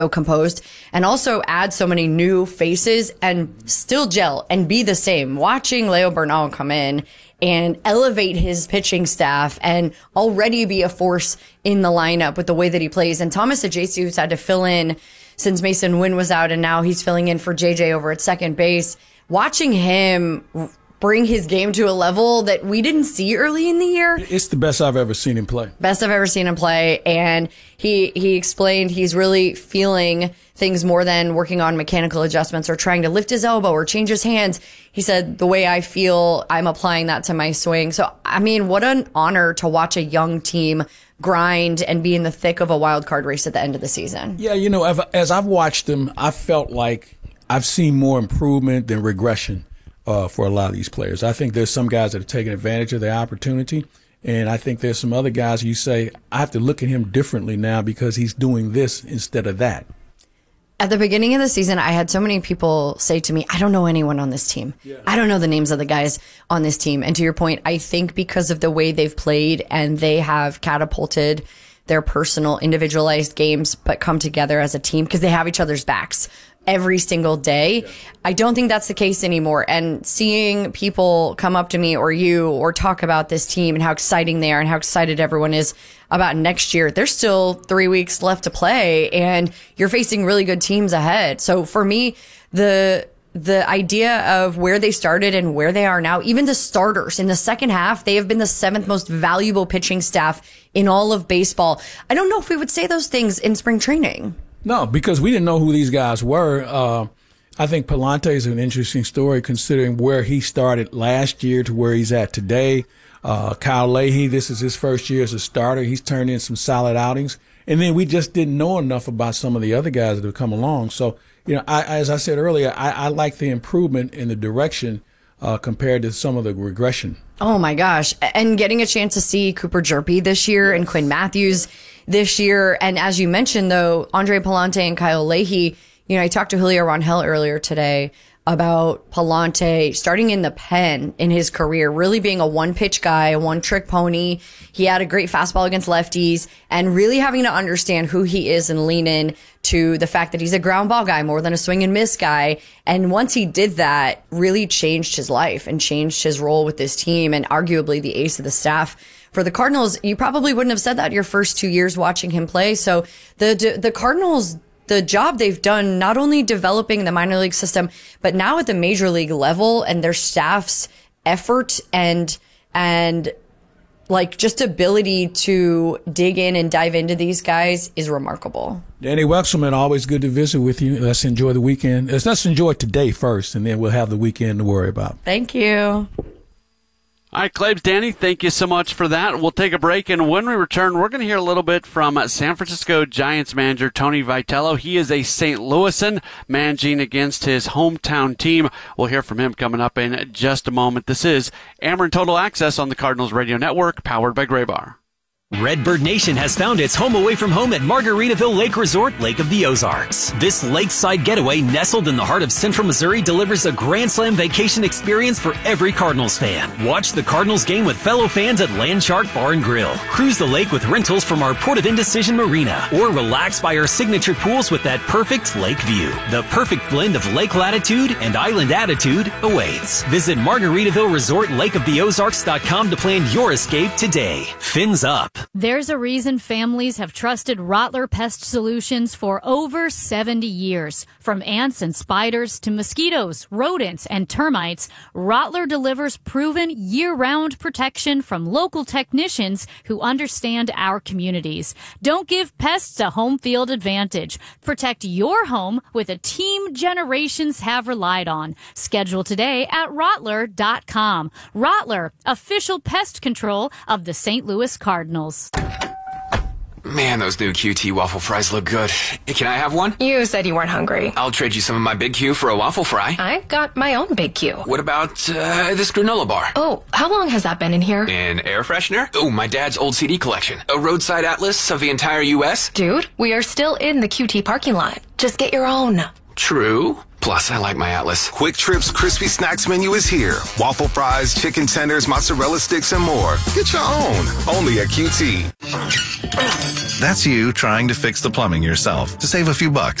composed and also add so many new faces and still gel and be the same. Watching Leo Bernal come in and elevate his pitching staff and already be a force in the lineup with the way that he plays. And Thomas Adjei, who's had to fill in since Mason Wynn was out and now he's filling in for JJ over at second base. Watching him bring his game to a level that we didn't see early in the year. It's the best I've ever seen him play. Best I've ever seen him play. And he explained he's really feeling things more than working on mechanical adjustments or trying to lift his elbow or change his hands. He said, the way I feel, I'm applying that to my swing. So, I mean, what an honor to watch a young team grind and be in the thick of a wild card race at the end of the season. Yeah, you know, as I've watched them, I felt like I've seen more improvement than regression for a lot of these players. I think there's some guys that have taken advantage of their opportunity, and I think there's some other guys you say, I have to look at him differently now because he's doing this instead of that. At the beginning of the season, I had so many people say to me, I don't know anyone on this team. Yeah. I don't know the names of the guys on this team. And to your point, I think because of the way they've played and they have catapulted their personal individualized games, but come together as a team because they have each other's backs every single day. Yeah. I don't think that's the case anymore. And seeing people come up to me or you or talk about this team and how exciting they are and how excited everyone is about next year, there's still 3 weeks left to play and you're facing really good teams ahead. So for me, the idea of where they started and where they are now, even the starters in the second half, they have been the 7th most valuable pitching staff in all of baseball. I don't know if we would say those things in spring training. No, because we didn't know who these guys were. I think Pallante is an interesting story considering where he started last year to where he's at today. Kyle Leahy, this is his first year as a starter. He's turned in some solid outings. And then we just didn't know enough about some of the other guys that have come along. So, you know, as I said earlier, I like the improvement in the direction compared to some of the regression. Oh, my gosh. And getting a chance to see Cooper Jerpy this year and Quinn Matthews this year. And as you mentioned, though, Andre Pallante and Kyle Leahy, you know, I talked to Julio Rangel earlier today about Pallante starting in the pen in his career, really being a one-pitch guy, a one-trick pony. He had a great fastball against lefties and really having to understand who he is and lean in to the fact that he's a ground ball guy more than a swing and miss guy. And once he did that, really changed his life and changed his role with this team and arguably the ace of the staff. For the Cardinals, you probably wouldn't have said that your first 2 years watching him play. So the Cardinals, the job they've done, not only developing the minor league system, but now at the major league level and their staff's effort and like just ability to dig in and dive into these guys is remarkable. Danny Wexelman, always good to visit with you. Let's enjoy the weekend. Let's enjoy today first, and then we'll have the weekend to worry about. Thank you. All right, Claves, Danny, thank you so much for that. We'll take a break, and when we return, we're going to hear a little bit from San Francisco Giants manager Tony Vitello. He is a St. Louisan managing against his hometown team. We'll hear from him coming up in just a moment. This is Ameren Total Access on the Cardinals Radio Network, powered by Graybar. Redbird Nation has found its home away from home at Margaritaville Lake Resort, Lake of the Ozarks. This lakeside getaway, nestled in the heart of Central Missouri, delivers a Grand Slam vacation experience for every Cardinals fan. Watch the Cardinals game with fellow fans at Landshark Bar and Grill. Cruise the lake with rentals from our Port of Indecision Marina, or relax by our signature pools with that perfect lake view. The perfect blend of lake latitude and island attitude awaits. Visit Margaritaville Resort Lake of the Ozarks.com to plan your escape today. Fins up. There's a reason families have trusted Rottler Pest Solutions for over 70 years. From ants and spiders to mosquitoes, rodents, and termites, Rottler delivers proven year-round protection from local technicians who understand our communities. Don't give pests a home field advantage. Protect your home with a team generations have relied on. Schedule today at Rottler.com. Rottler, official pest control of the St. Louis Cardinals. Man, those new QT waffle fries look good. Can I have one? You said you weren't hungry. I'll trade you some of my Big Q for a waffle fry. I got my own Big Q. What about this granola bar? Oh, how long has that been in here? An air freshener? Oh, my dad's old CD collection. A roadside atlas of the entire U.S.? Dude, we are still in the QT parking lot. Just get your own. True. Plus, I like my Atlas. Quick Trip's crispy snacks menu is here. Waffle fries, chicken tenders, mozzarella sticks, and more. Get your own. Only at QT. That's you trying to fix the plumbing yourself to save a few bucks.